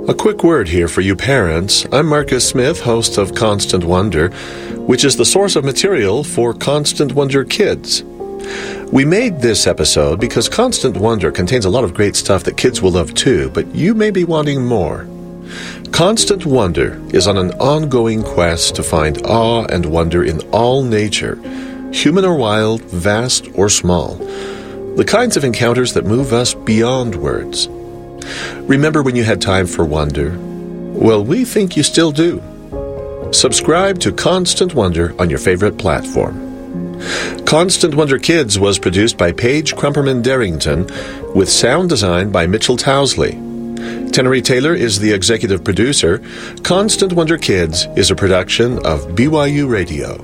A quick word here for you parents. I'm Marcus Smith, host of Constant Wonder, which is the source of material for Constant Wonder Kids. We made this episode because Constant Wonder contains a lot of great stuff that kids will love too, but you may be wanting more. Constant Wonder is on an ongoing quest to find awe and wonder in all nature, human or wild, vast or small, the kinds of encounters that move us beyond words. Remember when you had time for wonder? Well, we think you still do. Subscribe to Constant Wonder on your favorite platform. Constant Wonder Kids was produced by Paige Crumperman Darrington with sound design by Mitchell Towsley. Tenery Taylor is the executive producer. Constant Wonder Kids is a production of BYU Radio.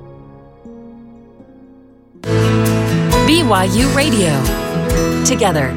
BYU Radio. Together.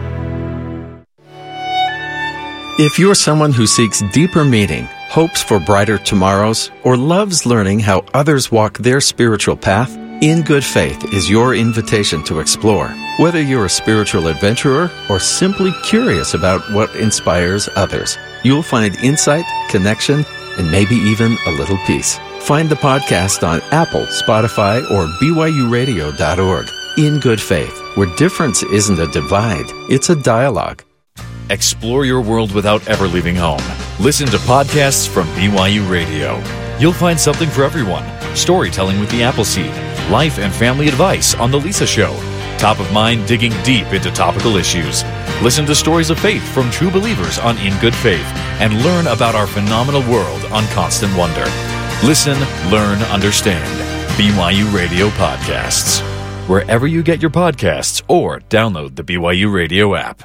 If you're someone who seeks deeper meaning, hopes for brighter tomorrows, or loves learning how others walk their spiritual path, In Good Faith is your invitation to explore. Whether you're a spiritual adventurer or simply curious about what inspires others, you'll find insight, connection, and maybe even a little peace. Find the podcast on Apple, Spotify, or BYURadio.org. In Good Faith, where difference isn't a divide, it's a dialogue. Explore your world without ever leaving home. Listen to podcasts from BYU Radio. You'll find something for everyone. Storytelling with the Appleseed, life and family advice on The Lisa Show, Top of Mind digging deep into topical issues. Listen to stories of faith from true believers on In Good Faith and learn about our phenomenal world on Constant Wonder. Listen, learn, understand. BYU Radio Podcasts. Wherever you get your podcasts or download the BYU Radio app.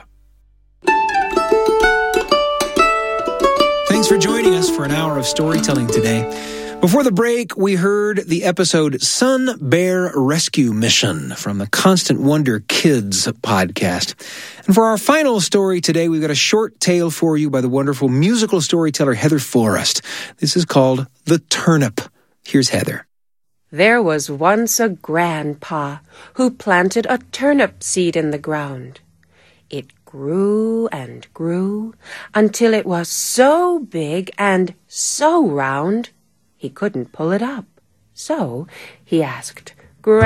Thanks for joining us for an hour of storytelling today. Before the break, we heard the episode Sun Bear Rescue Mission from the Constant Wonder Kids podcast. And for our final story today, we've got a short tale for you by the wonderful musical storyteller Heather Forrest. This is called The Turnip. Here's Heather. There was once a grandpa who planted a turnip seed in the ground. It grew and grew until it was so big and so round he couldn't pull it up. So he asked,